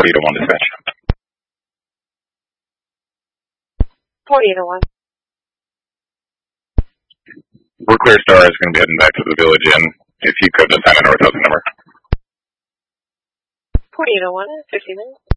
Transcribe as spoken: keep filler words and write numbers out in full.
forty-eight oh one dispatch. forty-eight oh one. We're Clear Star is going to be heading back to the Village Inn. If you could assign a North Hudson number. forty-eight oh one, fifty minutes.